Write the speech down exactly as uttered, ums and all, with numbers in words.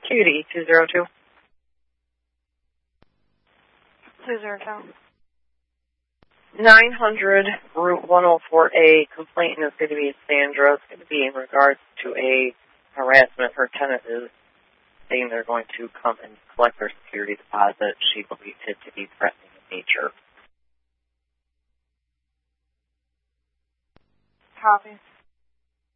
Cutie, two zero two. two zero two. nine hundred Route one oh four A. Complaint is going to be Sandra. It's going to be in regards to a harassment. Her tenant is saying they're going to come and collect their security deposit. She believes it to be threatening in nature. Copy.